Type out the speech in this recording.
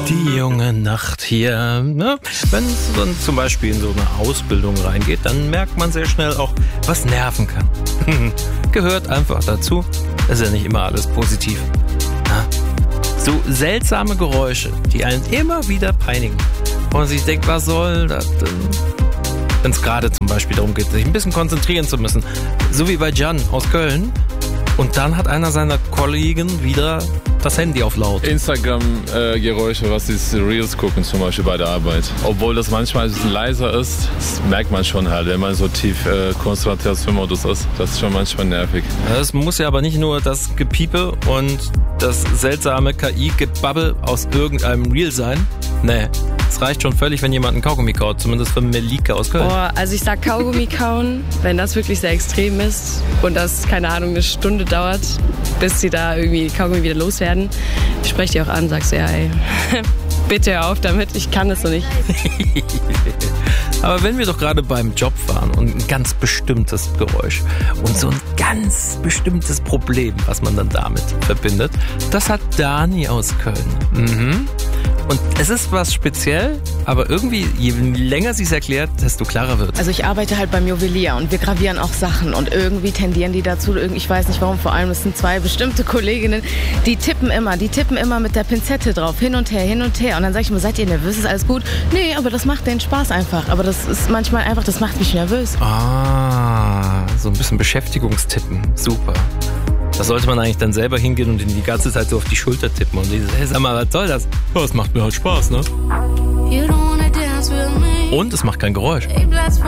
Die junge Nacht hier. Ne? Wenn es dann zum Beispiel in so eine Ausbildung reingeht, dann merkt man sehr schnell auch, was nerven kann. Gehört einfach dazu. Ist ja nicht immer alles positiv. Ja? So seltsame Geräusche, die einen immer wieder peinigen. Und man sich denkt, was soll das denn? Wenn es gerade zum Beispiel darum geht, sich ein bisschen konzentrieren zu müssen. So wie bei Jan aus Köln. Und dann hat einer seiner Kollegen wieder das Handy auf laut. Instagram-Geräusche, was die Reels gucken, zum Beispiel bei der Arbeit. Obwohl das manchmal ein bisschen leiser ist, das merkt man schon halt, wenn man so tief Konzentrationsmodus ist. Das ist schon manchmal nervig. Es muss ja aber nicht nur das Gepiepe und das seltsame KI-Gebabbel aus irgendeinem Reel sein. Nee, es reicht schon völlig, wenn jemand einen Kaugummi kaut, zumindest für Melike aus Köln. Boah, also ich sag Kaugummi kauen, wenn das wirklich sehr extrem ist und das, keine Ahnung, eine Stunde dauert, bis sie da irgendwie Kaugummi wieder loswerden. Ich spreche die auch an, sagst ja, ey, bitte hör auf damit, ich kann das so nicht. Aber wenn wir doch gerade beim Job waren und ein ganz bestimmtes Geräusch und so ein ganz bestimmtes Problem, was man dann damit verbindet, das hat Dani aus Köln. Und es ist was speziell, aber irgendwie, je länger sie es erklärt, desto klarer wird. Also ich arbeite halt beim Juwelier und wir gravieren auch Sachen und irgendwie tendieren die dazu, ich weiß nicht warum, vor allem es sind zwei bestimmte Kolleginnen, die tippen immer mit der Pinzette drauf, hin und her. Und dann sage ich immer, seid ihr nervös, ist alles gut? Nee, aber das macht denen Spaß einfach. Aber das ist manchmal einfach, das macht mich nervös. Ah, so ein bisschen Beschäftigungstippen, super. Da sollte man eigentlich dann selber hingehen und ihn die ganze Zeit so auf die Schulter tippen und dieses, hey, sag mal, was soll das? Oh, es macht mir halt Spaß, ne? Und es macht kein Geräusch.